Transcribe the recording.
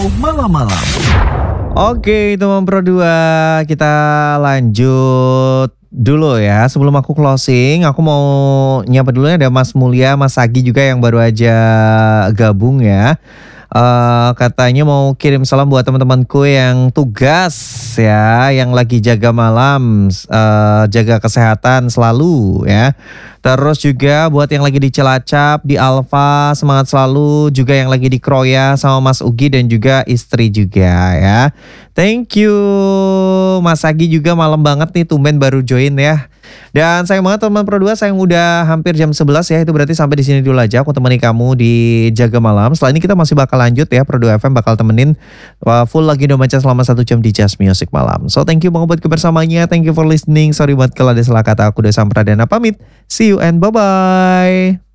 malam-malam. Oke teman Pro 2, kita lanjut dulu ya. Sebelum aku closing, aku mau nyapa dulu ada Mas Mulia, Mas Sagi juga yang baru aja gabung ya. Katanya mau kirim salam buat teman-temanku yang tugas ya, yang lagi jaga malam, jaga kesehatan selalu ya. Terus juga buat yang lagi di Cilacap, di Alfa, semangat selalu. Juga yang lagi di Kroya sama Mas Ugi dan juga istri juga ya. Thank you Mas Agi juga, malam banget nih tumben baru join ya. Dan sayang banget teman Pro 2, sayang udah hampir jam 11 ya. Itu berarti sampai di sini dulu aja aku temani kamu di Jaga Malam. Setelah ini kita masih bakal lanjut ya, Pro 2 FM bakal temenin full lagi Indomancia selama 1 jam di Just Music Malam. So thank you banget buat kebersamaannya, thank you for listening. Sorry buat kalau ada salah kata, aku udah Sampradana pamit. See you and bye-bye.